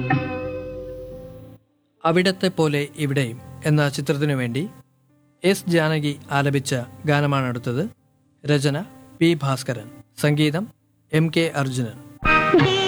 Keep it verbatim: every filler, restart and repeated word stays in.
അവിടത്തെ പോലെ ഇവിടെയും എന്ന ചിത്രത്തിനു വേണ്ടി എസ് ജാനകി ആലപിച്ച ഗാനമാണ് അടുത്തത്. രചന പി ഭാസ്കരൻ, സംഗീതം എം കെ അർജുനൻ.